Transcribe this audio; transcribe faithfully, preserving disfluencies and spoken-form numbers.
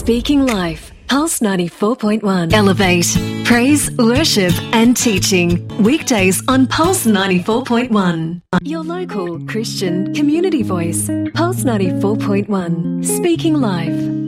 Speaking Life, Pulse ninety-four point one. Elevate, praise, worship and teaching. Weekdays on Pulse ninety-four point one. Your local Christian community voice. Pulse ninety-four point one. Speaking Life.